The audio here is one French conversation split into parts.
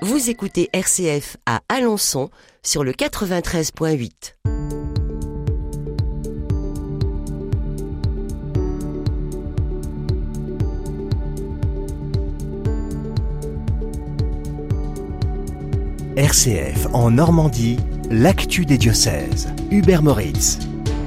Vous écoutez RCF à Alençon sur le 93.8. RCF en Normandie, l'actu des diocèses. Hubert Moritz.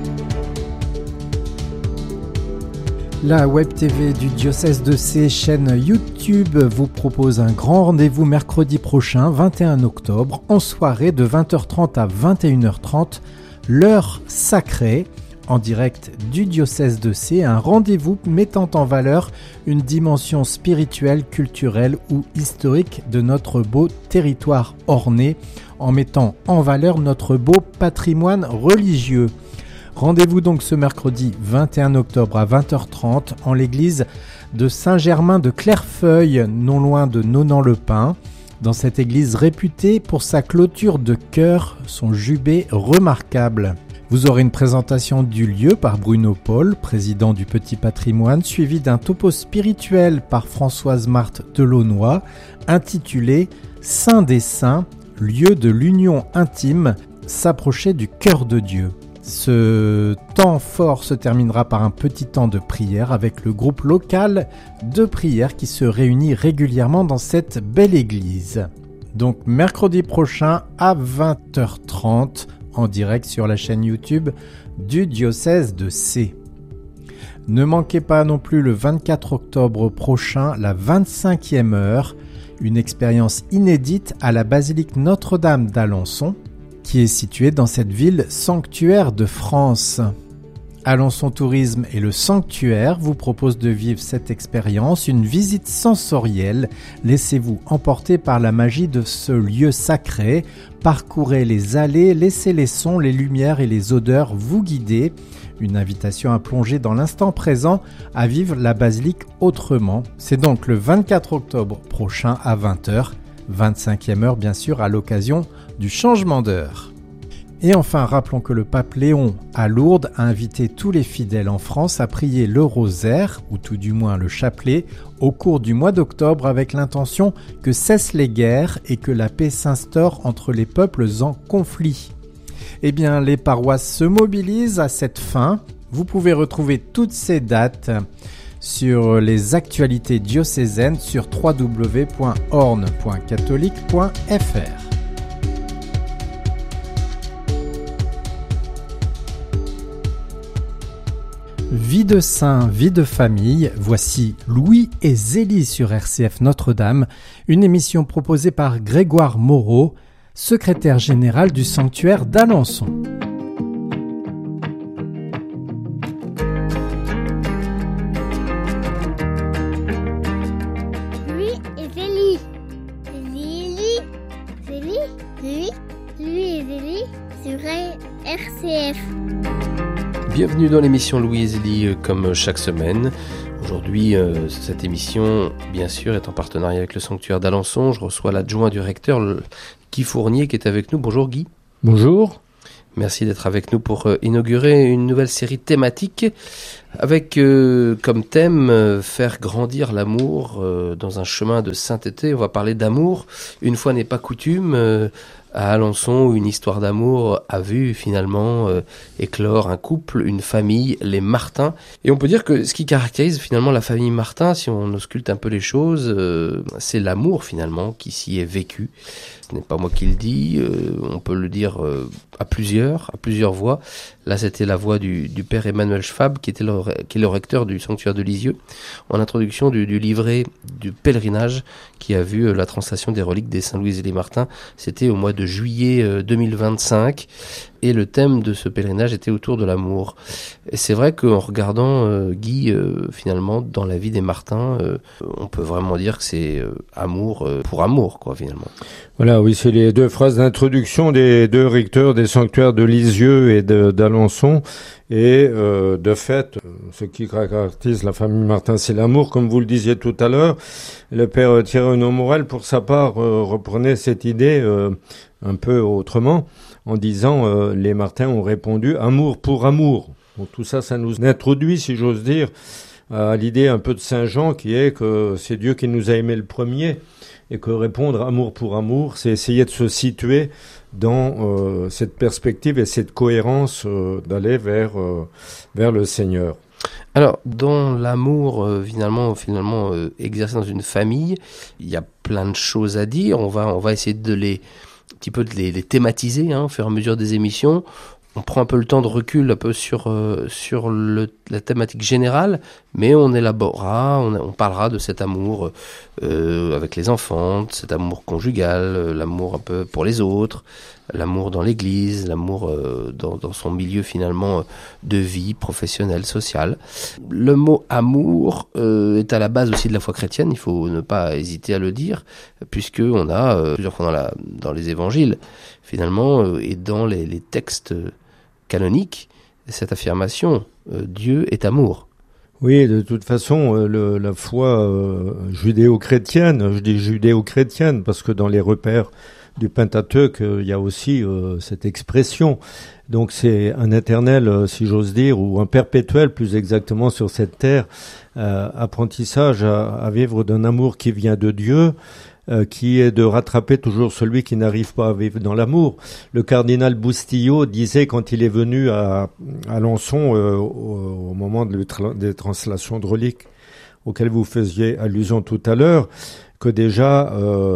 La Web TV du diocèse de Sées, chaîne YouTube, vous propose un grand rendez-vous mercredi prochain, 21 octobre, en soirée de 20h30 à 21h30, l'heure sacrée, en direct du diocèse de Sées, un rendez-vous mettant en valeur une dimension spirituelle, culturelle ou historique de notre beau territoire orné, en mettant en valeur notre beau patrimoine religieux. Rendez-vous donc ce mercredi 21 octobre à 20h30 en l'église de Saint-Germain de Clairefeuille, non loin de Nonant-le-Pin. Dans cette église réputée pour sa clôture de chœur, son jubé remarquable. Vous aurez une présentation du lieu par Bruno Paul, président du Petit Patrimoine, suivi d'un topo spirituel par Françoise Marthe Delaunoy, intitulé « Saint des Saints, lieu de l'union intime, s'approcher du cœur de Dieu ». Ce temps fort se terminera par un petit temps de prière avec le groupe local de prière qui se réunit régulièrement dans cette belle église. Donc mercredi prochain à 20h30 en direct sur la chaîne YouTube du diocèse de Sées. Ne manquez pas non plus le 24 octobre prochain la 25e heure, une expérience inédite à la basilique Notre-Dame d'Alençon, qui est située dans cette ville sanctuaire de France. Alençon Tourisme et le Sanctuaire vous proposent de vivre cette expérience, une visite sensorielle. Laissez-vous emporter par la magie de ce lieu sacré. Parcourez les allées, laissez les sons, les lumières et les odeurs vous guider. Une invitation à plonger dans l'instant présent, à vivre la basilique autrement. C'est donc le 24 octobre prochain à 20h, 25e heure bien sûr à l'occasion du changement d'heure. Et enfin, rappelons que le pape Léon à Lourdes a invité tous les fidèles en France à prier le rosaire, ou tout du moins le chapelet, au cours du mois d'octobre avec l'intention que cessent les guerres et que la paix s'instaure entre les peuples en conflit. Eh bien, les paroisses se mobilisent à cette fin. Vous pouvez retrouver toutes ces dates sur les actualités diocésaines sur www.orne.catholique.fr. Vie de saint, vie de famille, voici Louis et Zélie sur RCF Notre-Dame, une émission proposée par Grégoire Moreau, secrétaire général du sanctuaire d'Alençon. Louis et Zélie. Louis et Zélie sur RCF. Bienvenue dans l'émission Louis et Zélie, comme chaque semaine. Aujourd'hui, cette émission, bien sûr, est en partenariat avec le sanctuaire d'Alençon. Je reçois l'adjoint du recteur, Guy Fournier, qui est avec nous. Bonjour Guy. Bonjour. Merci d'être avec nous pour inaugurer une nouvelle série thématique avec comme thème faire grandir l'amour dans un chemin de sainteté. On va parler d'amour. Une fois n'est pas coutume. À Alençon, une histoire d'amour a vu finalement éclore un couple, une famille, les Martin. Et on peut dire que ce qui caractérise finalement la famille Martin, si on ausculte un peu les choses, c'est l'amour finalement qui s'y est vécu. Ce n'est pas moi qui le dis, on peut le dire à plusieurs voix. Là, c'était la voix du père Emmanuel Schwab, qui est le recteur du sanctuaire de Lisieux, en introduction du livret du pèlerinage qui a vu la translation des reliques des Saint-Louis et les Martin. C'était au mois de juillet 2025. Et le thème de ce pèlerinage était autour de l'amour. Et c'est vrai qu'en regardant Guy, finalement, dans la vie des Martins, on peut vraiment dire que c'est amour pour amour, quoi, finalement. Voilà, oui, c'est les deux phrases d'introduction des deux recteurs des sanctuaires de Lisieux et d'Alençon. Et de fait, ce qui caractérise la famille Martin, c'est l'amour, comme vous le disiez tout à l'heure. Le père Thierry Renaud Morel, pour sa part, reprenait cette idée un peu autrement, en disant les Martins ont répondu « amour pour amour ». Donc tout ça, ça nous introduit, si j'ose dire, à l'idée un peu de Saint Jean qui est que c'est Dieu qui nous a aimés le premier et que répondre amour pour amour, c'est essayer de se situer dans cette perspective et cette cohérence d'aller vers le Seigneur. Alors, dans l'amour, finalement exercé dans une famille, il y a plein de choses à dire. On va essayer de les thématiser, au fur et à mesure des émissions. On prend un peu le temps de recul un peu sur la thématique générale, mais on élaborera, on parlera de cet amour avec les enfants, de cet amour conjugal, l'amour un peu pour les autres, l'amour dans l'église, l'amour dans son milieu finalement de vie professionnelle, sociale. Le mot amour est à la base aussi de la foi chrétienne, il faut ne pas hésiter à le dire, puisque on a plusieurs fois dans les évangiles finalement et dans les textes canonique, cette affirmation, Dieu est amour. Oui, de toute façon, la foi judéo-chrétienne, je dis judéo-chrétienne parce que dans les repères du Pentateuque, il y a aussi cette expression. Donc c'est un éternel, si j'ose dire, ou un perpétuel plus exactement sur cette terre, apprentissage à vivre d'un amour qui vient de Dieu, qui est de rattraper toujours celui qui n'arrive pas à vivre dans l'amour. Le cardinal Bustillo disait quand il est venu à Alençon au moment des translations de reliques auxquelles vous faisiez allusion tout à l'heure, que déjà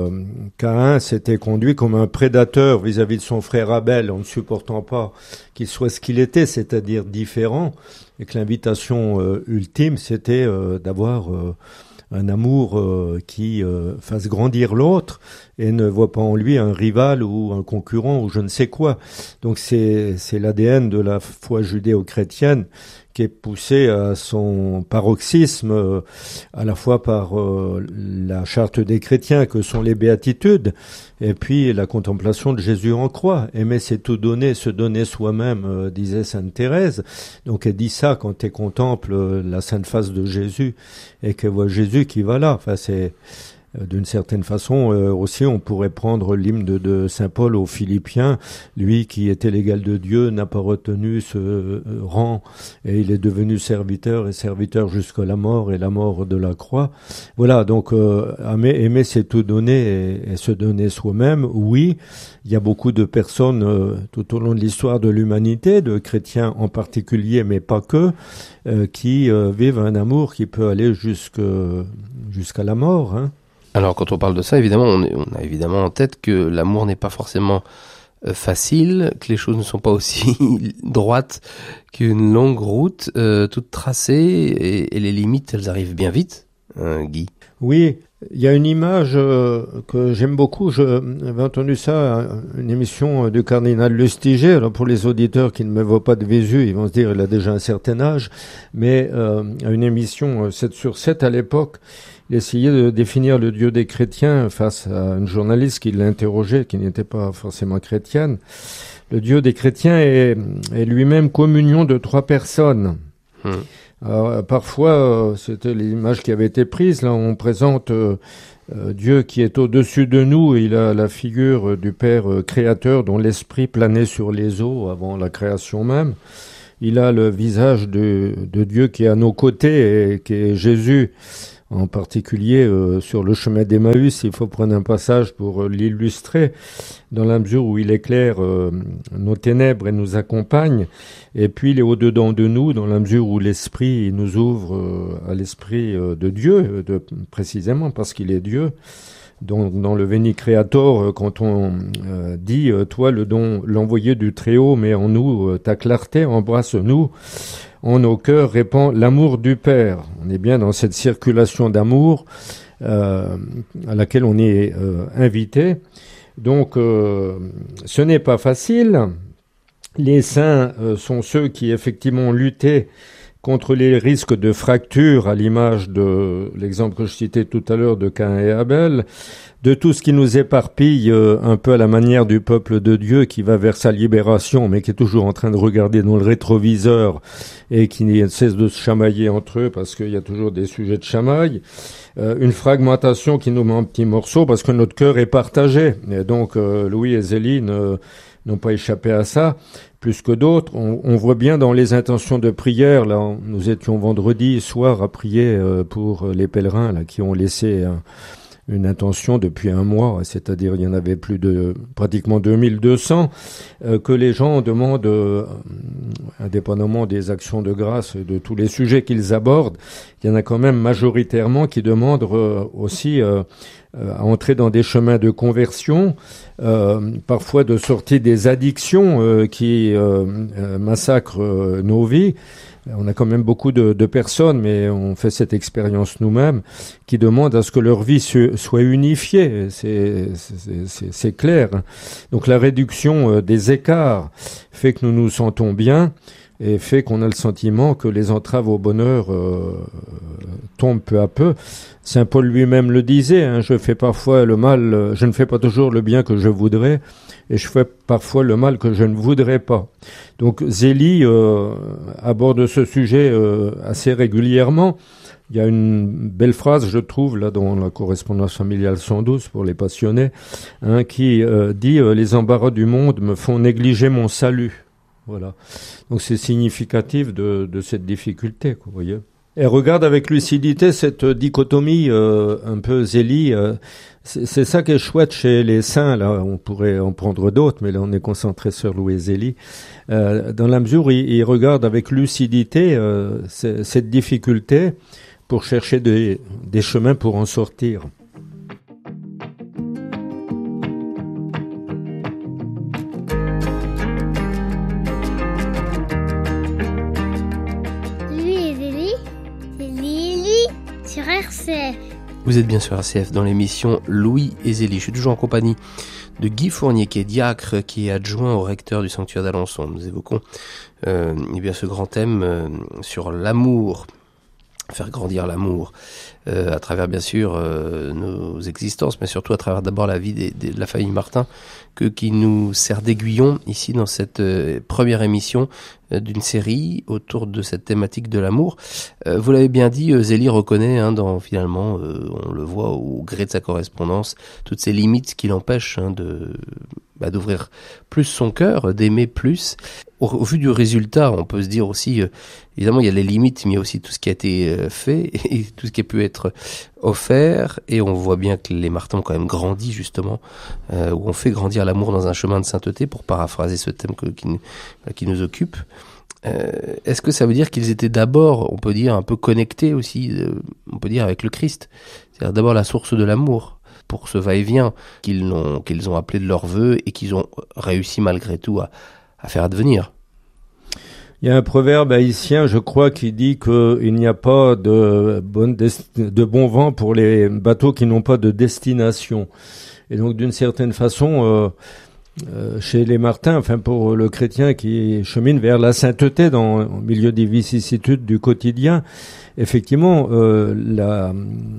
Caïn s'était conduit comme un prédateur vis-à-vis de son frère Abel en ne supportant pas qu'il soit ce qu'il était, c'est-à-dire différent, et que l'invitation ultime c'était d'avoir un amour qui fasse grandir l'autre et ne voit pas en lui un rival ou un concurrent ou je ne sais quoi. Donc c'est l'ADN de la foi judéo-chrétienne qui est poussé à son paroxysme à la fois par la charte des chrétiens que sont les béatitudes et puis la contemplation de Jésus en croix. Aimer c'est tout donner, se donner soi-même, disait Sainte Thérèse. Donc elle dit ça quand elle contemple la sainte face de Jésus et qu'elle voit Jésus qui va là. Enfin c'est d'une certaine façon aussi on pourrait prendre l'hymne de Saint Paul aux Philippiens, lui qui était l'égal de Dieu n'a pas retenu ce rang et il est devenu serviteur et serviteur jusqu'à la mort et la mort de la croix. Voilà, donc aimer c'est tout donner et se donner soi-même. Oui, il y a beaucoup de personnes tout au long de l'histoire de l'humanité, de chrétiens en particulier mais pas que, qui vivent un amour qui peut aller jusqu'à la mort, hein. Alors quand on parle de ça, évidemment, on a évidemment en tête que l'amour n'est pas forcément facile, que les choses ne sont pas aussi droites qu'une longue route, toute tracée, et les limites, elles arrivent bien vite, Guy. Oui, il y a une image que j'aime beaucoup, j'avais entendu ça, une émission du cardinal Lustiger. Alors pour les auditeurs qui ne me voient pas de visu, ils vont se dire il a déjà un certain âge, mais à une émission 7/7 à l'époque, il essayait de définir le Dieu des chrétiens face à une journaliste qui l'interrogeait, qui n'était pas forcément chrétienne. Le Dieu des chrétiens est lui-même communion de 3 personnes. Alors, parfois, c'était l'image qui avait été prise. Là, on présente Dieu qui est au-dessus de nous. Il a la figure du Père créateur dont l'esprit planait sur les eaux avant la création même. Il a le visage de Dieu qui est à nos côtés et qui est Jésus. En particulier sur le chemin d'Emmaüs, il faut prendre un passage pour l'illustrer, dans la mesure où il éclaire nos ténèbres et nous accompagne, et puis il est au-dedans de nous, dans la mesure où l'Esprit nous ouvre à l'Esprit de Dieu, précisément parce qu'il est Dieu. Donc, dans le Veni Creator, quand on dit « Toi, l'envoyé du Très-Haut, mets en nous ta clarté, embrasse-nous », en nos cœurs répand l'amour du Père. On est bien dans cette circulation d'amour à laquelle on est invité. Donc, ce n'est pas facile. Les saints sont ceux qui, effectivement, ont lutté contre les risques de fracture, à l'image de l'exemple que je citais tout à l'heure de Caïn et Abel, de tout ce qui nous éparpille un peu à la manière du peuple de Dieu qui va vers sa libération, mais qui est toujours en train de regarder dans le rétroviseur et qui ne cesse de se chamailler entre eux parce qu'il y a toujours des sujets de chamaille. Une fragmentation qui nous met en petits morceaux parce que notre cœur est partagé. Et donc Louis et Zéline n'ont pas échappé à ça, plus que d'autres. On voit bien dans les intentions de prière, là, nous étions vendredi soir à prier pour les pèlerins là, qui ont laissé une intention depuis un mois, c'est-à-dire il y en avait plus de pratiquement 2200, que les gens demandent, indépendamment des actions de grâce et de tous les sujets qu'ils abordent, il y en a quand même majoritairement qui demandent aussi à entrer dans des chemins de conversion, parfois de sortie des addictions qui massacrent nos vies. On a quand même beaucoup de personnes, mais on fait cette expérience nous-mêmes, qui demandent à ce que leur vie soit unifiée. C'est clair. Donc la réduction des écarts fait que nous nous sentons bien et fait qu'on a le sentiment que les entraves au bonheur tombent peu à peu. Saint Paul lui-même le disait, je fais parfois le mal, je ne fais pas toujours le bien que je voudrais, et je fais parfois le mal que je ne voudrais pas. Donc Zélie aborde ce sujet assez régulièrement. Il y a une belle phrase, je trouve, là dans la correspondance familiale 112 pour les passionnés, qui dit « Les embarras du monde me font négliger mon salut ». Voilà. Donc c'est significatif de cette difficulté, vous voyez. Elle regarde avec lucidité cette dichotomie un peu Zélie. C'est ça qui est chouette chez les saints. Là, on pourrait en prendre d'autres, mais là on est concentré sur Louis Zélie. Dans la mesure où il regarde avec lucidité cette difficulté pour chercher des chemins pour en sortir. Vous êtes bien sur RCF dans l'émission Louis et Zélie. Je suis toujours en compagnie de Guy Fournier, qui est diacre, qui est adjoint au recteur du sanctuaire d'Alençon. Nous évoquons bien ce grand thème sur l'amour, faire grandir l'amour, à travers bien sûr nos existences, mais surtout à travers d'abord la vie de la famille Martin, qui nous sert d'aiguillon ici dans cette première émission d'une série autour de cette thématique de l'amour. Vous l'avez bien dit, Zélie reconnaît finalement, on le voit au gré de sa correspondance, toutes ces limites qui l'empêchent d'ouvrir plus son cœur, d'aimer plus. Au vu du résultat, on peut se dire aussi, évidemment il y a les limites, mais il y a aussi tout ce qui a été fait et tout ce qui a pu être offert, et on voit bien que les Martins ont quand même grandi justement, où on fait grandir l'amour dans un chemin de sainteté, pour paraphraser ce thème qui nous occupe. Est-ce que ça veut dire qu'ils étaient d'abord, on peut dire, un peu connectés aussi, on peut dire, avec le Christ, c'est-à-dire d'abord la source de l'amour, pour ce va-et-vient qu'ils ont appelé de leur vœu et qu'ils ont réussi malgré tout à faire advenir? Il y a un proverbe haïtien, je crois, qui dit qu'il n'y a pas de bon vent pour les bateaux qui n'ont pas de destination. Et donc, d'une certaine façon, chez les Martins, enfin pour le chrétien qui chemine vers la sainteté au milieu des vicissitudes du quotidien, effectivement, la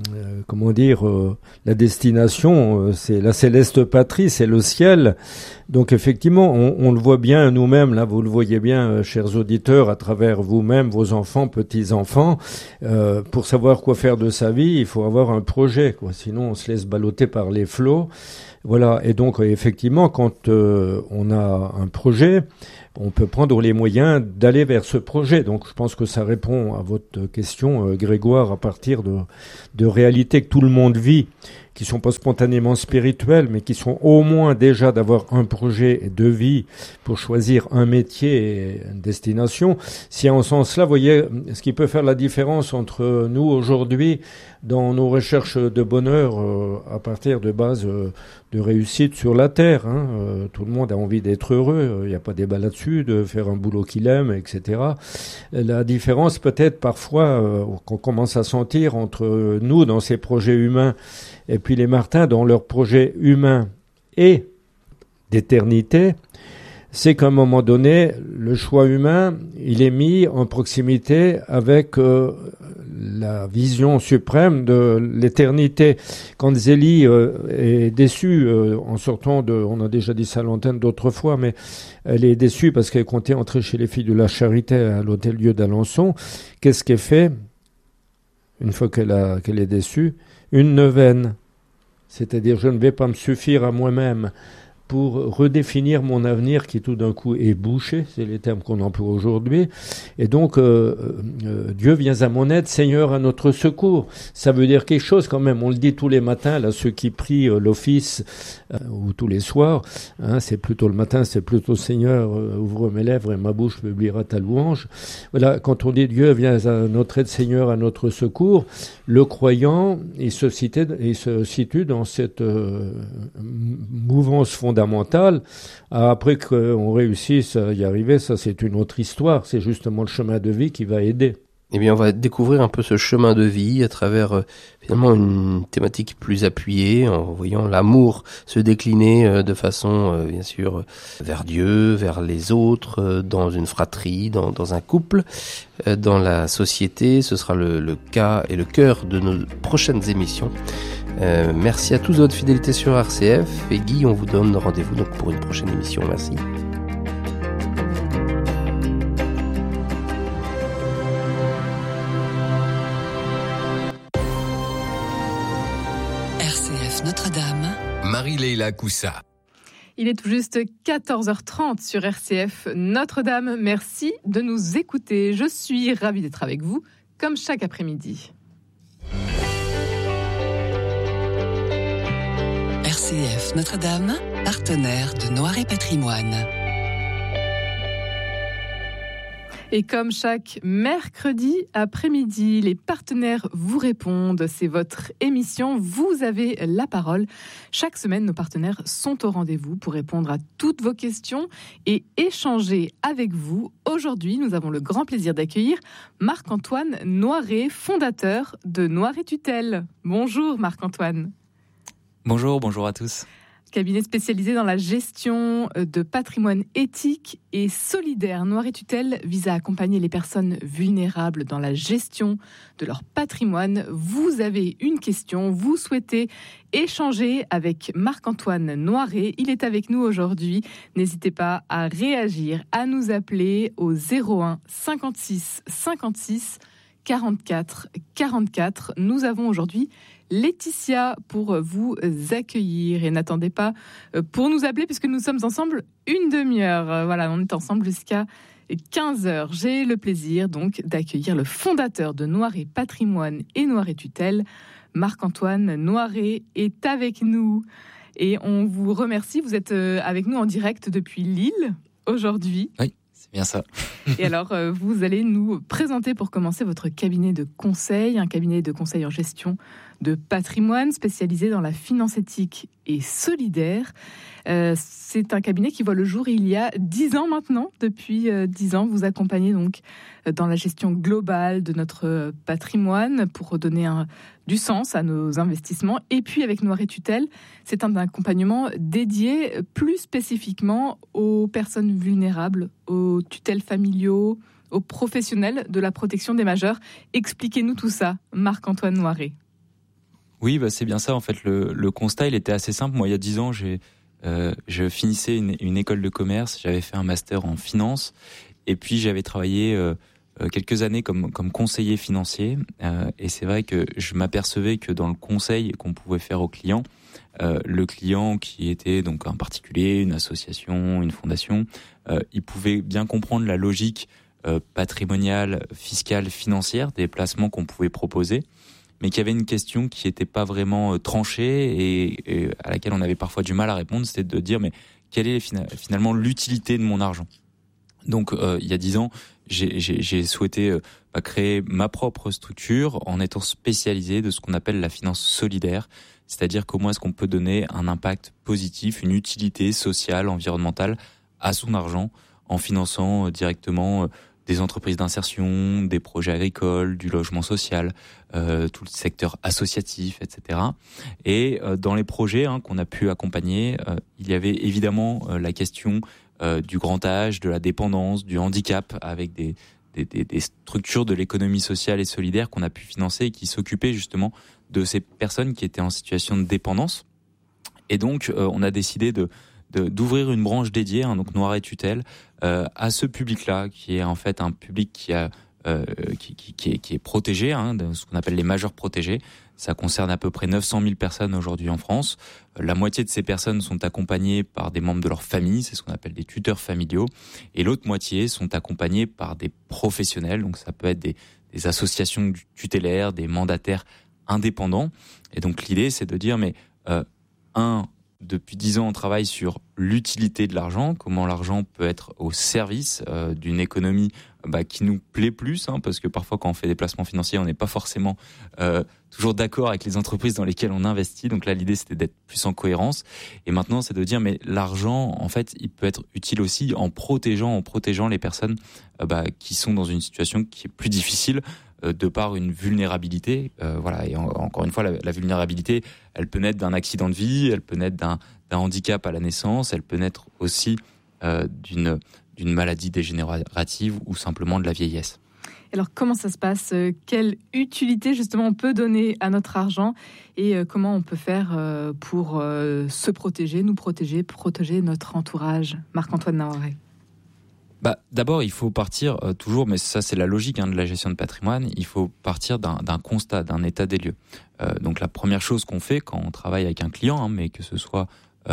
destination, c'est la céleste patrie, c'est le ciel. Donc effectivement, on le voit bien nous-mêmes, là vous le voyez bien, chers auditeurs, à travers vous-même, vos enfants, petits-enfants. Pour savoir quoi faire de sa vie, il faut avoir un projet, quoi. Sinon on se laisse balloter par les flots. Voilà, et donc effectivement, quand on a un projet, on peut prendre les moyens d'aller vers ce projet. Donc je pense que ça répond à votre question, Grégoire, à partir de réalités que tout le monde vit, qui sont pas spontanément spirituelles, mais qui sont au moins déjà d'avoir un projet de vie pour choisir un métier et une destination. Si en ce sens-là, vous voyez, ce qui peut faire la différence entre nous aujourd'hui dans nos recherches de bonheur à partir de bases de réussite sur la terre. Tout le monde a envie d'être heureux, il n'y a pas débat là-dessus, de faire un boulot qu'il aime, etc. La différence peut-être parfois qu'on commence à sentir entre nous dans ces projets humains et puis les Martins dans leurs projets humains et d'éternité, c'est qu'à un moment donné, le choix humain, il est mis en proximité avec la vision suprême de l'éternité. Quand Zélie est déçue en sortant on a déjà dit ça à l'antenne d'autres fois, mais elle est déçue parce qu'elle comptait entrer chez les filles de la Charité à l'Hôtel-Dieu d'Alençon. Qu'est-ce qu'elle fait une fois qu'elle est déçue? Une neuvaine. C'est-à-dire, je ne vais pas me suffire à moi-même pour redéfinir mon avenir qui tout d'un coup est bouché, c'est les termes qu'on emploie aujourd'hui. Et donc, Dieu vient à mon aide, Seigneur à notre secours. Ça veut dire quelque chose quand même. On le dit tous les matins, là, ceux qui prient l'office ou tous les soirs. C'est plutôt le matin, c'est plutôt Seigneur, ouvre mes lèvres et ma bouche publiera ta louange. Voilà, quand on dit Dieu vient à notre aide, Seigneur à notre secours, le croyant, il se situe dans cette mouvance fondamentale. Après qu'on réussisse à y arriver, ça c'est une autre histoire. C'est justement le chemin de vie qui va aider. Eh bien, on va découvrir un peu ce chemin de vie à travers finalement une thématique plus appuyée, en voyant l'amour se décliner de façon, bien sûr, vers Dieu, vers les autres, dans une fratrie, dans un couple, dans la société. Ce sera le cas et le cœur de nos prochaines émissions. Merci à tous de votre fidélité sur RCF. Et Guy, on vous donne rendez-vous donc pour une prochaine émission. Merci. Notre-Dame. Marie-Leila Coussa. Il est tout juste 14h30 sur RCF Notre-Dame. Merci de nous écouter. Je suis ravie d'être avec vous, comme chaque après-midi. RCF Notre-Dame, partenaire de Noiret Patrimoine. Et comme chaque mercredi après-midi, les partenaires vous répondent. C'est votre émission, vous avez la parole. Chaque semaine, nos partenaires sont au rendez-vous pour répondre à toutes vos questions et échanger avec vous. Aujourd'hui, nous avons le grand plaisir d'accueillir Marc-Antoine Noiret, fondateur de Noiret Tutelle. Bonjour Marc-Antoine. Bonjour à tous. Cabinet spécialisé dans la gestion de patrimoine éthique et solidaire. Noiret Tutelle vise à accompagner les personnes vulnérables dans la gestion de leur patrimoine. Vous avez une question, vous souhaitez échanger avec Marc-Antoine Noiret. Il est avec nous aujourd'hui. N'hésitez pas à réagir, à nous appeler au 01 56 56 44 44. Nous avons aujourd'hui Laetitia pour vous accueillir. Et n'attendez pas pour nous appeler puisque nous sommes ensemble une demi-heure. Voilà, on est ensemble jusqu'à 15h. J'ai le plaisir donc d'accueillir le fondateur de Noiret Patrimoine et Noiret Tutelle. Marc-Antoine Noiret est avec nous. Et on vous remercie. Vous êtes avec nous en direct depuis Lille aujourd'hui. Oui. C'est bien ça. Et alors, vous allez nous présenter pour commencer votre cabinet de conseil, un cabinet de conseil en gestion de patrimoine spécialisé dans la finance éthique et solidaire. C'est un cabinet qui voit le jour il y a 10 ans maintenant. Depuis 10 ans, vous accompagnez donc dans la gestion globale de notre patrimoine pour redonner du sens à nos investissements. Et puis avec Noiret Tutelle, c'est un accompagnement dédié plus spécifiquement aux personnes vulnérables, aux tutelles familiaux, aux professionnels de la protection des majeurs. Expliquez-nous tout ça, Marc-Antoine Noiret. Oui, c'est bien ça. En fait, le constat, il était assez simple. Moi, il y a 10 ans, je finissais une école de commerce. J'avais fait un master en finance. Et puis, j'avais travaillé quelques années comme conseiller financier. Et c'est vrai que je m'apercevais que dans le conseil qu'on pouvait faire aux clients, le client qui était donc un particulier, une association, une fondation, il pouvait bien comprendre la logique patrimoniale, fiscale, financière des placements qu'on pouvait proposer, mais qu'il y avait une question qui n'était pas vraiment tranchée et à laquelle on avait parfois du mal à répondre, c'était de dire mais quelle est finalement l'utilité de mon argent ? Donc il y a 10 ans, j'ai souhaité créer ma propre structure en étant spécialisé de ce qu'on appelle la finance solidaire, c'est-à-dire comment est-ce qu'on peut donner un impact positif, une utilité sociale, environnementale à son argent en finançant directement des entreprises d'insertion, des projets agricoles, du logement social, tout le secteur associatif, etc. Et dans les projets qu'on a pu accompagner, il y avait évidemment la question du grand âge, de la dépendance, du handicap, avec des structures de l'économie sociale et solidaire qu'on a pu financer et qui s'occupaient justement de ces personnes qui étaient en situation de dépendance. Et donc, on a décidé d'ouvrir une branche dédiée, donc Noiret Tutelle, à ce public-là, qui est en fait un public qui est protégé, de ce qu'on appelle les majeurs protégés, Ça concerne à peu près 900 000 personnes aujourd'hui en France. La moitié de ces personnes sont accompagnées par des membres de leur famille, c'est ce qu'on appelle des tuteurs familiaux. Et l'autre moitié sont accompagnés par des professionnels, donc ça peut être des associations tutélaires, des mandataires indépendants. Et donc l'idée, c'est de dire, mais depuis 10 ans, on travaille sur l'utilité de l'argent, comment l'argent peut être au service d'une économie qui nous plaît plus, parce que parfois quand on fait des placements financiers, on n'est pas forcément toujours d'accord avec les entreprises dans lesquelles on investit. Donc là, l'idée, c'était d'être plus en cohérence. Et maintenant, c'est de dire, mais l'argent, en fait, il peut être utile aussi en protégeant les personnes qui sont dans une situation qui est plus difficile, de par une vulnérabilité, et encore une fois, la vulnérabilité, elle peut naître d'un accident de vie, elle peut naître d'un handicap à la naissance, elle peut naître aussi d'une maladie dégénérative ou simplement de la vieillesse. Alors comment ça se passe ? Quelle utilité justement on peut donner à notre argent et comment on peut faire pour se protéger, nous protéger, protéger notre entourage ? Marc-Antoine Navarret. D'abord, il faut partir toujours, mais ça c'est la logique de la gestion de patrimoine, il faut partir d'un constat, d'un état des lieux. Donc la première chose qu'on fait quand on travaille avec un client, mais que ce soit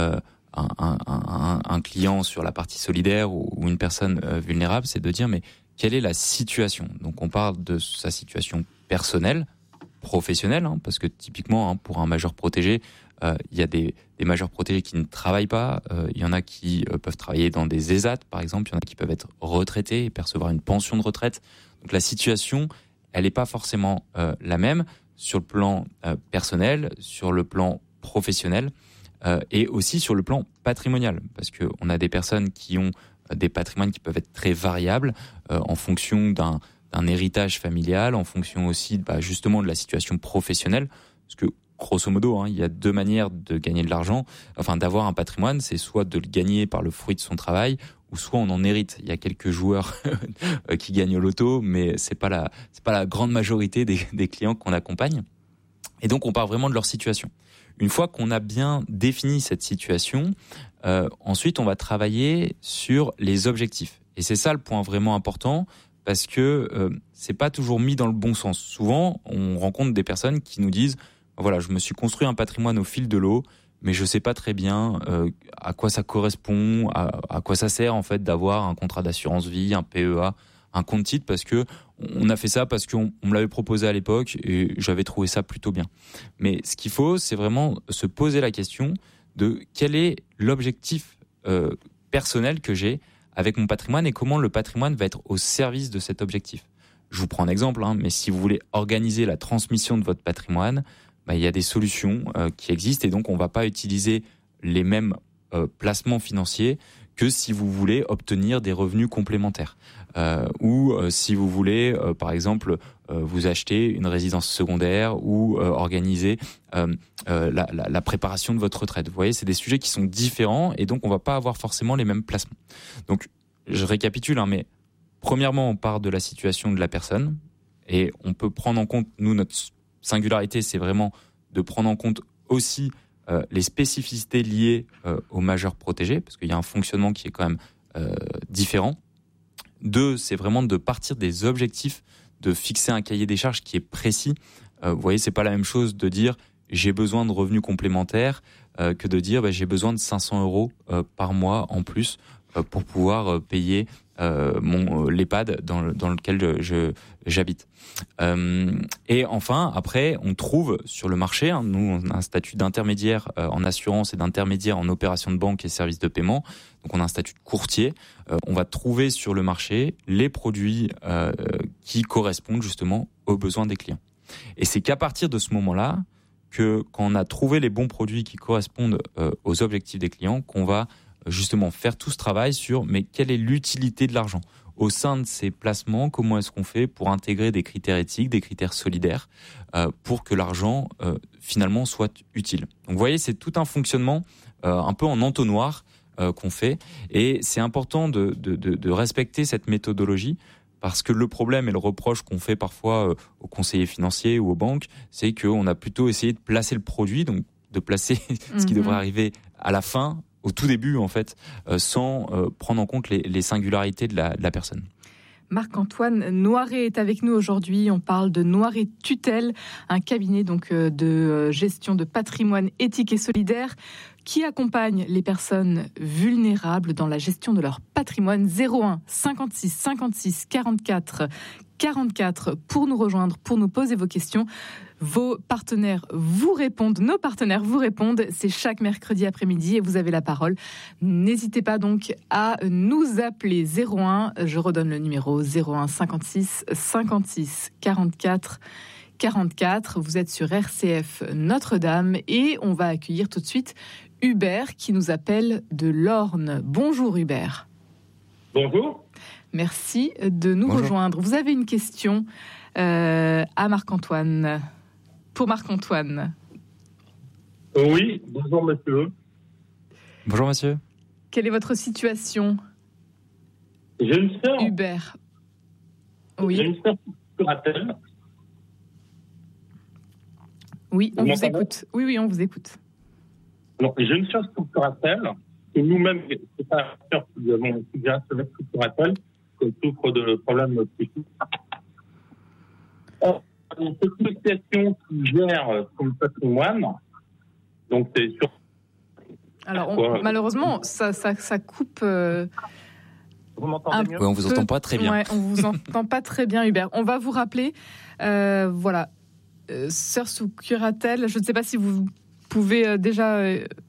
un client sur la partie solidaire ou une personne vulnérable, c'est de dire mais quelle est la situation ? Donc on parle de sa situation personnelle, professionnelle, parce que typiquement pour un majeur protégé, il y a des majeurs protégés qui ne travaillent pas, il y en a qui peuvent travailler dans des ESAT par exemple, il y en a qui peuvent être retraités et percevoir une pension de retraite. Donc la situation, elle n'est pas forcément la même sur le plan personnel, sur le plan professionnel et aussi sur le plan patrimonial, parce que on a des personnes qui ont des patrimoines qui peuvent être très variables en fonction d'un héritage familial, en fonction aussi justement de la situation professionnelle, parce que grosso modo, il y a deux manières de gagner de l'argent, d'avoir un patrimoine, c'est soit de le gagner par le fruit de son travail, ou soit on en hérite. Il y a quelques joueurs qui gagnent au loto, mais c'est pas la grande majorité des clients qu'on accompagne. Et donc on part vraiment de leur situation. Une fois qu'on a bien défini cette situation, ensuite on va travailler sur les objectifs. Et c'est ça le point vraiment important, parce que c'est pas toujours mis dans le bon sens. Souvent, on rencontre des personnes qui nous disent voilà, je me suis construit un patrimoine au fil de l'eau, mais je sais pas très bien à quoi ça correspond, à quoi ça sert en fait d'avoir un contrat d'assurance vie, un PEA, un compte titre, parce que on a fait ça parce qu'on me l'avait proposé à l'époque et j'avais trouvé ça plutôt bien. Mais ce qu'il faut, c'est vraiment se poser la question de quel est l'objectif personnel que j'ai avec mon patrimoine et comment le patrimoine va être au service de cet objectif. Je vous prends un exemple, mais si vous voulez organiser la transmission de votre patrimoine, il y a des solutions qui existent et donc on ne va pas utiliser les mêmes placements financiers que si vous voulez obtenir des revenus complémentaires ou si vous voulez par exemple vous acheter une résidence secondaire ou organiser la préparation de votre retraite. Vous voyez, c'est des sujets qui sont différents et donc on ne va pas avoir forcément les mêmes placements. Donc je récapitule, mais premièrement on part de la situation de la personne et on peut prendre en compte, nous notre singularité, c'est vraiment de prendre en compte aussi les spécificités liées aux majeurs protégés, parce qu'il y a un fonctionnement qui est quand même différent. 2, c'est vraiment de partir des objectifs, de fixer un cahier des charges qui est précis. Vous voyez, c'est pas la même chose de dire j'ai besoin de revenus complémentaires que de dire j'ai besoin de 500 € par mois en plus pour pouvoir payer l'EHPAD dans lequel j'habite. Et enfin, après, on trouve sur le marché, nous on a un statut d'intermédiaire en assurance et d'intermédiaire en opération de banque et services de paiement, donc on a un statut de courtier. On va trouver sur le marché les produits qui correspondent justement aux besoins des clients. Et c'est qu'à partir de ce moment-là, que quand on a trouvé les bons produits qui correspondent aux objectifs des clients, qu'on va justement faire tout ce travail sur mais quelle est l'utilité de l'argent au sein de ces placements, comment est-ce qu'on fait pour intégrer des critères éthiques, des critères solidaires pour que l'argent finalement soit utile. Donc vous voyez, c'est tout un fonctionnement un peu en entonnoir qu'on fait et c'est important de respecter cette méthodologie parce que le problème et le reproche qu'on fait parfois aux conseillers financiers ou aux banques, c'est qu'on a plutôt essayé de placer le produit, donc de placer ce qui devrait arriver à la fin, au tout début en fait, sans prendre en compte les singularités de la personne. Marc-Antoine Noiret est avec nous aujourd'hui. On parle de Noiret Tutelle, un cabinet donc de gestion de patrimoine éthique et solidaire qui accompagne les personnes vulnérables dans la gestion de leur patrimoine. 01 56 56 44 44 pour nous rejoindre, pour nous poser vos questions. Vos partenaires vous répondent, nos partenaires vous répondent. C'est chaque mercredi après-midi et vous avez la parole. N'hésitez pas donc à nous appeler 01. Je redonne le numéro 01 56 56 44 44. Vous êtes sur RCF Notre-Dame et on va accueillir tout de suite Hubert qui nous appelle de l'Orne. Bonjour Hubert. Bonjour. Merci de nous rejoindre. Vous avez une question à Marc-Antoine. Pour Marc-Antoine. Oui, bonjour monsieur. Bonjour monsieur. Quelle est votre situation? J'ai une sœur. Hubert. Oui. J'ai une sœur curatelle. Oui, on vous écoute. Oui, on vous écoute. Non, j'ai une sœur curatelle. Et nous-mêmes, c'est pas la sœur qui avons subi un semestre curatelle, qui souffre de problèmes psychiques. Une association qui gère son patrimoine, donc c'est sur. Alors, malheureusement, ça coupe. Vous m'entendez mieux? Oui, on vous entend pas très bien. Ouais, on vous entend pas très bien, Hubert. On va vous rappeler. Voilà, sœur sous curatelle. Je ne sais pas si vous pouvez déjà.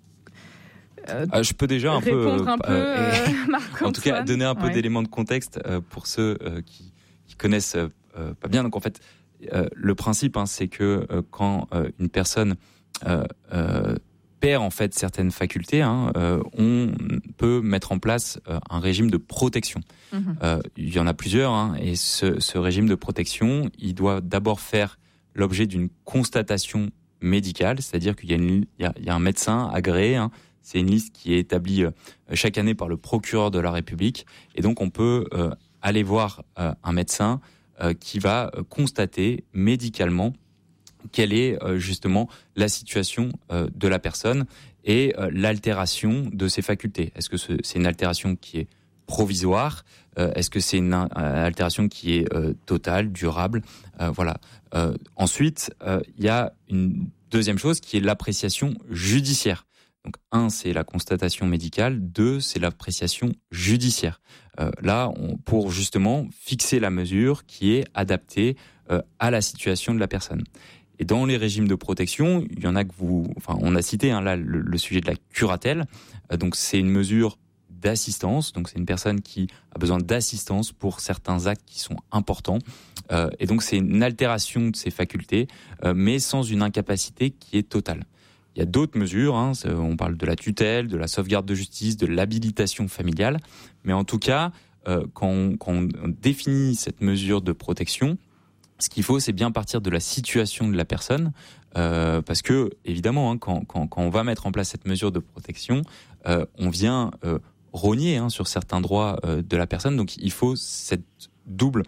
Je peux déjà répondre un peu, Marc-Antoine. En tout cas, donner un peu d'éléments de contexte pour ceux qui connaissent pas bien. Donc en fait, le principe, c'est que quand une personne perd en fait certaines facultés, on peut mettre en place un régime de protection. Il y en a plusieurs, et ce régime de protection, il doit d'abord faire l'objet d'une constatation médicale, c'est-à-dire qu'il y a un médecin agréé. C'est une liste qui est établie chaque année par le procureur de la République, et donc on peut aller voir un médecin qui va constater médicalement quelle est justement la situation de la personne et l'altération de ses facultés. Est-ce que c'est une altération qui est provisoire? Est-ce que c'est une altération qui est totale, durable? Voilà. Ensuite, il y a une deuxième chose qui est l'appréciation judiciaire. Donc 1, c'est la constatation médicale, 2, c'est l'appréciation judiciaire. Là, pour justement fixer la mesure qui est adaptée à la situation de la personne. Et dans les régimes de protection, il y en a que on a cité là le sujet de la curatelle. Donc c'est une mesure d'assistance. Donc c'est une personne qui a besoin d'assistance pour certains actes qui sont importants. Et donc c'est une altération de ses facultés, mais sans une incapacité qui est totale. Il y a d'autres mesures, on parle de la tutelle, de la sauvegarde de justice, de l'habilitation familiale, mais en tout cas, quand on définit cette mesure de protection, ce qu'il faut, c'est bien partir de la situation de la personne, parce que évidemment, quand on va mettre en place cette mesure de protection, on vient rogner sur certains droits de la personne, donc il faut cette double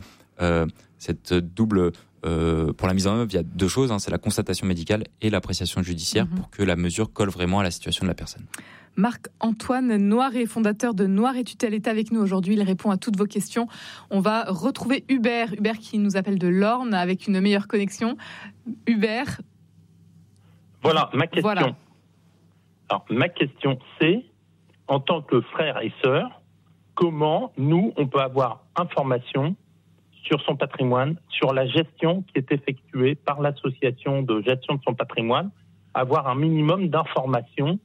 pour la mise en œuvre, il y a deux choses, c'est la constatation médicale et l'appréciation judiciaire pour que la mesure colle vraiment à la situation de la personne. Marc-Antoine Noiret, fondateur de Noiret Tutelle, est avec nous aujourd'hui. Il répond à toutes vos questions. On va retrouver Hubert qui nous appelle de l'Orne avec une meilleure connexion. Hubert. Voilà, ma question. Voilà. Alors, ma question, c'est, en tant que frère et sœur, comment nous, on peut avoir information sur son patrimoine, sur la gestion qui est effectuée par l'association de gestion de son patrimoine, avoir un minimum d'informations